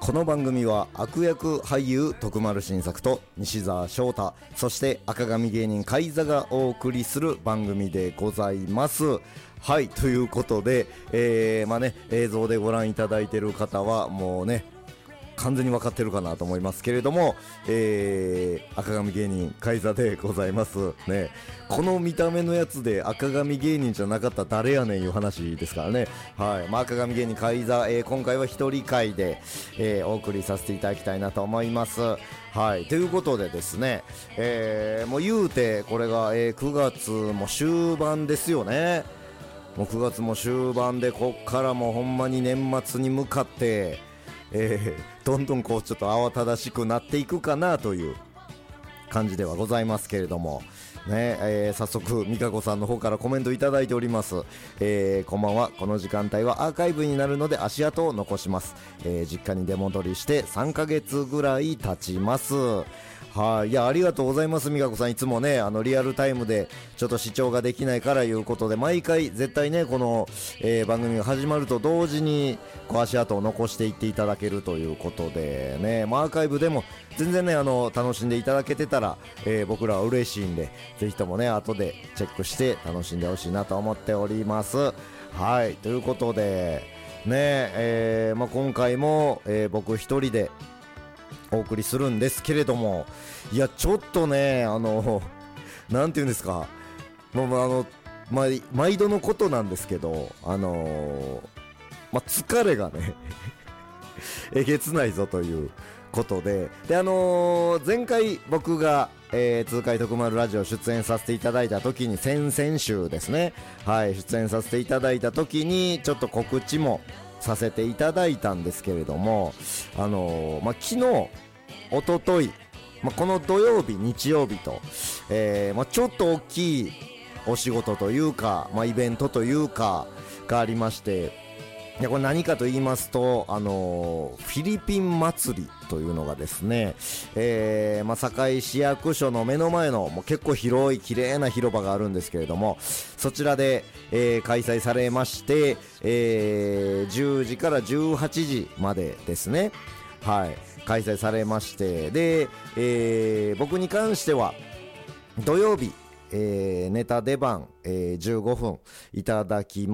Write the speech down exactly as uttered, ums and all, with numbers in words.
この番組は悪役俳優徳丸新作と西澤翔太、そして赤髪芸人海座がお送りする番組でございます。はい、ということで、えー、まあね、映像でご覧いただいている方はもうね完全に分かってるかなと思いますけれども、えー、赤髪芸人海座でございますね。この見た目のやつで赤髪芸人じゃなかったら誰やねんいう話ですからね。はい、まあ、赤髪芸人海座、えー、今回は一人会で、えー、お送りさせていただきたいなと思います。はい、ということでですね、えー、もう言うてこれが、えー、くがつも終盤ですよね。もうくがつも終盤で、こっからもうほんまに年末に向かってえー、どんどんこうちょっと慌ただしくなっていくかなという感じではございますけれどもね、えー、早速美香子さんの方からコメントいただいております。えー、こんばんは。この時間帯はアーカイブになるので足跡を残します。えー、実家に出戻りしてさんかげつぐらい経ちます。はい、いや、ありがとうございます。美香子さん、いつもね、あのリアルタイムでちょっと視聴ができないからいうことで、毎回絶対ねこの、えー、番組が始まると同時にこう足跡を残していっていただけるということでね、まあ、アーカイブでも全然ねあの楽しんでいただけてたら、えー、僕らは嬉しいんで、ぜひともね後でチェックして楽しんでほしいなと思っております。はい、ということでね、えーまあ、今回も、えー、僕一人でお送りするんですけれども、いやちょっとねあのなんていうんですか、もうあの、ま、毎度のことなんですけど、あのー、ま、疲れがねえげつないぞということで、であのー、前回僕が、えー、痛快徳丸ラジオ出演させていただいた時に、先々週ですね、はい、出演させていただいた時にちょっと告知もさせていただいたんですけれども、あのー、ま、昨日おととい、まあ、この土曜日日曜日と、えーまあ、ちょっと大きいお仕事というか、まあ、イベントというかがありまして、いやこれ何かと言いますと、あのー、フィリピン祭りというのがですね、えーまあ、堺市役所の目の前のもう結構広い綺麗な広場があるんですけれども、そちらで、えー、開催されまして、えー、じゅうじからじゅうはちじまでですね、はい、開催されまして、で、えー、僕に関しては土曜日、えー、ネタ出番、えー、じゅうごふんいただき